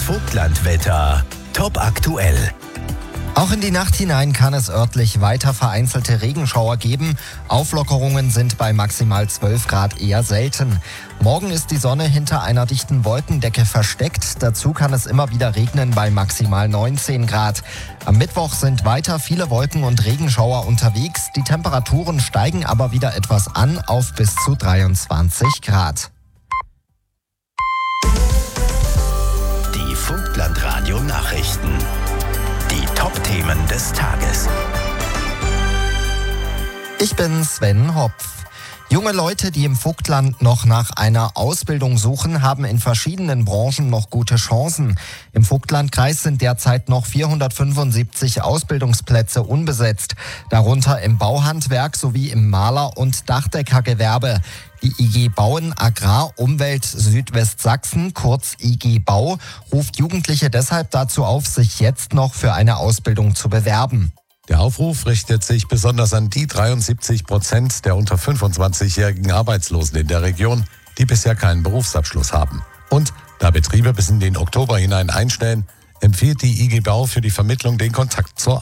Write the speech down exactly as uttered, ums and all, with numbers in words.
Vogtlandwetter. Top aktuell. Auch in die Nacht hinein kann es örtlich weiter vereinzelte Regenschauer geben. Auflockerungen sind bei maximal zwölf Grad eher selten. Morgen ist die Sonne hinter einer dichten Wolkendecke versteckt. Dazu kann es immer wieder regnen bei maximal neunzehn Grad. Am Mittwoch sind weiter viele Wolken und Regenschauer unterwegs. Die Temperaturen steigen aber wieder etwas an auf bis zu dreiundzwanzig Grad. Die Vogtland-Radio-Nachrichten. Die Top-Themen des Tages. Ich bin Sven Hopf. Junge Leute, die im Vogtland noch nach einer Ausbildung suchen, haben in verschiedenen Branchen noch gute Chancen. Im Vogtlandkreis sind derzeit noch vierhundertfünfundsiebzig Ausbildungsplätze unbesetzt, darunter im Bauhandwerk sowie im Maler- und Dachdeckergewerbe. Die I G Bauen Agrar Umwelt Südwestsachsen, kurz I G Bau, ruft Jugendliche deshalb dazu auf, sich jetzt noch für eine Ausbildung zu bewerben. Der Aufruf richtet sich besonders an die dreiundsiebzig Prozent der unter fünfundzwanzigjährigen Arbeitslosen in der Region, die bisher keinen Berufsabschluss haben. Und da Betriebe bis in den Oktober hinein einstellen, empfiehlt die I G Bau für die Vermittlung den Kontakt zur